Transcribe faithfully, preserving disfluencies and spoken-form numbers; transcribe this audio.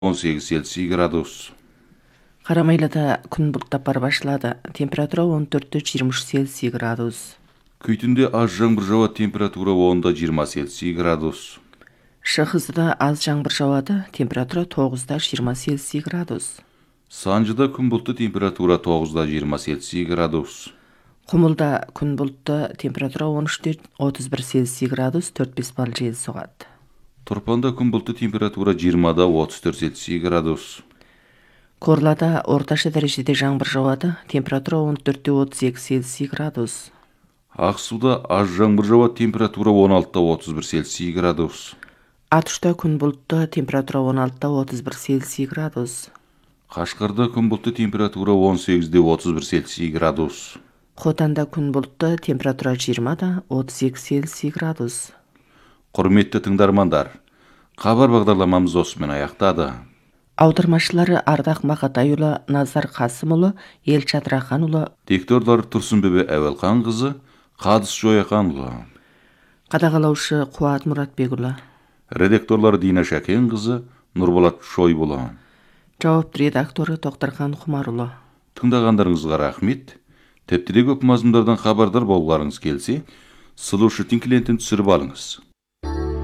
он сегиз Цельсий градус. Карамайлада күн бұлттап бар башлады. Температура он төрт жыйырма үч Цельсий градус. Күйтүндө аз жаңбыр жауат, температура он жыйырма Цельсий градус. Шыхызда аз жаңбыр жауады. Температура тогуз жыйырма Цельсий градус. Санжыда күн бұлтты, температура тогуз жыйырма Цельсий градус. Кумулда күн бұлтты, температура он үч отуз бир Цельсий градус, төрт беш балл жел соғады. Торпанда күн бұлтты, температура жыйырма отуз төрт Цельсий градус. Корлада орташа дәрежеде жаңбыр жауады. Температура он төрт отуз эки Цельсий градус. Аксуда аз жаңбыр жауат, температура он алты отуз бир Цельсий градус. Атышта күн бұлтты, температура он алты отуз бир Цельсий градус. Кашкарда күн бұлтты, температура он сегиз отуз бир Цельсий градус. Хотанда күн бұлтты, температура жыйырма отуз эки Цельсий градус. Құрметті тыңдармандар, хабар бағдарламамыз осымен аяқтады. Аудармашылары Ардақ Мақатайұлы, Назар Қасымұлы, Елчат Раханұлы, Дикторлар Тұрсынбебе Әуелхан қызы, Қадыс Жояханұлы. Қадағалаушы Қуат Мұратбекұлы. Редакторлар Дина Шәкен қызы, Нұрболат Шойбұлы. Жауапты редакторы Тоқтархан Құмарұлы. Тыңдағандарыңызға рахмет. Тәптіде көп мазмұндардан хабардар болуларыңыз келсе, Сұлушы тинклентін түсіріп алыңыз.